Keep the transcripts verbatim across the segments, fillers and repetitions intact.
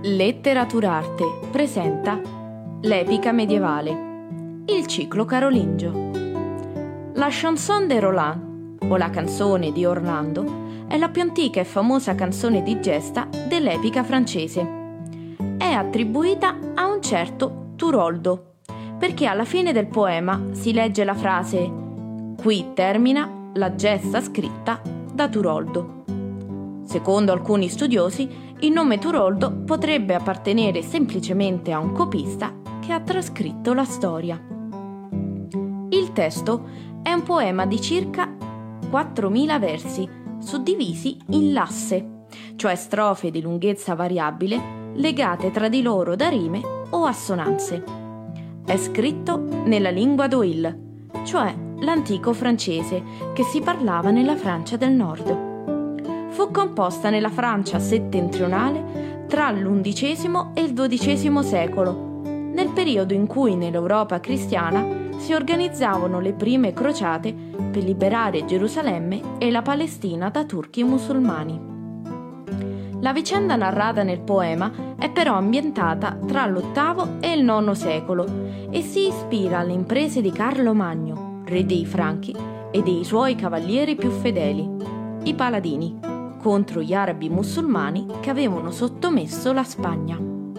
Letteraturarte presenta l'epica medievale, il ciclo carolingio. La chanson de Roland, o la canzone di Orlando, è la più antica e famosa canzone di gesta dell'epica francese. È attribuita a un certo Turoldo, perché alla fine del poema si legge la frase «Qui termina la gesta scritta da Turoldo». Secondo alcuni studiosi, il nome Turoldo potrebbe appartenere semplicemente a un copista che ha trascritto la storia. Il testo è un poema di circa quattromila versi, suddivisi in lasse, cioè strofe di lunghezza variabile, legate tra di loro da rime o assonanze. È scritto nella lingua d'Oïl, cioè l'antico francese che si parlava nella Francia del Nord. Fu composta nella Francia settentrionale tra l'undicesimo e il dodicesimo secolo, nel periodo in cui nell'Europa cristiana si organizzavano le prime crociate per liberare Gerusalemme e la Palestina da turchi musulmani. La vicenda narrata nel poema è però ambientata tra l'ottavo e il nono secolo e si ispira alle imprese di Carlo Magno, re dei Franchi, e dei suoi cavalieri più fedeli, i Paladini, contro gli arabi musulmani che avevano sottomesso la Spagna.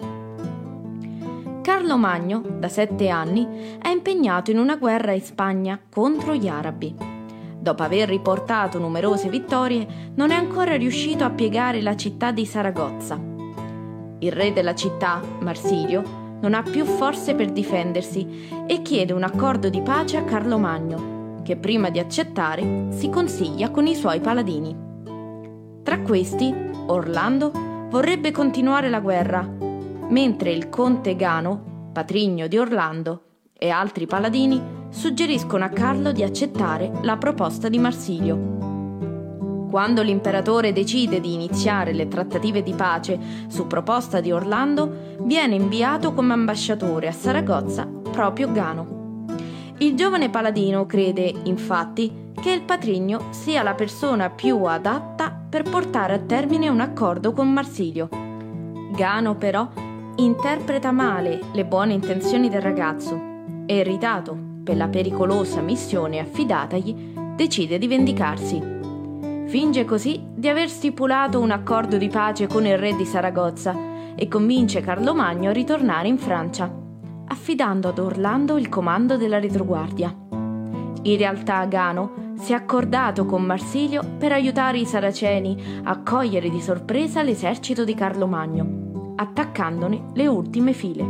Carlo Magno, da sette anni, è impegnato in una guerra in Spagna contro gli arabi. Dopo aver riportato numerose vittorie, non è ancora riuscito a piegare la città di Saragozza. Il re della città, Marsilio, non ha più forze per difendersi e chiede un accordo di pace a Carlo Magno, che prima di accettare si consiglia con i suoi paladini. Tra questi, Orlando vorrebbe continuare la guerra, mentre il conte Gano, patrigno di Orlando, e altri paladini suggeriscono a Carlo di accettare la proposta di Marsilio. Quando l'imperatore decide di iniziare le trattative di pace su proposta di Orlando, viene inviato come ambasciatore a Saragozza proprio Gano. Il giovane paladino crede, infatti, che il patrigno sia la persona più adatta per portare a termine un accordo con Marsilio. Gano, però, interpreta male le buone intenzioni del ragazzo e, irritato per la pericolosa missione affidatagli, decide di vendicarsi. Finge così di aver stipulato un accordo di pace con il re di Saragozza e convince Carlo Magno a ritornare in Francia, affidando ad Orlando il comando della retroguardia. In realtà Gano si è accordato con Marsilio per aiutare i Saraceni a cogliere di sorpresa l'esercito di Carlo Magno, attaccandone le ultime file.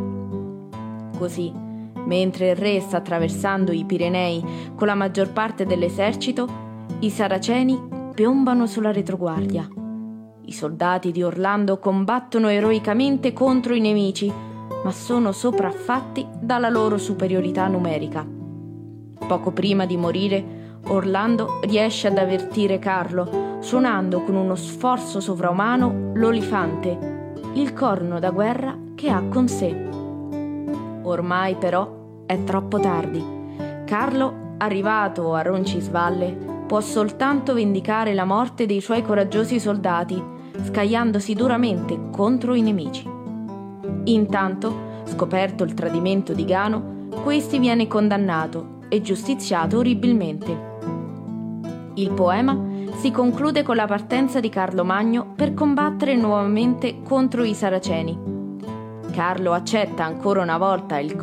Così, mentre il re sta attraversando i Pirenei con la maggior parte dell'esercito, i Saraceni piombano sulla retroguardia. I soldati di Orlando combattono eroicamente contro i nemici, ma sono sopraffatti dalla loro superiorità numerica. Poco prima di morire, Orlando riesce ad avvertire Carlo, suonando con uno sforzo sovraumano l'olifante, il corno da guerra che ha con sé. Ormai però è troppo tardi. Carlo, arrivato a Roncisvalle, può soltanto vendicare la morte dei suoi coraggiosi soldati, scagliandosi duramente contro i nemici. Intanto, scoperto il tradimento di Gano, questi viene condannato e giustiziato orribilmente. Il poema si conclude con la partenza di Carlo Magno per combattere nuovamente contro i Saraceni. Carlo accetta ancora una volta il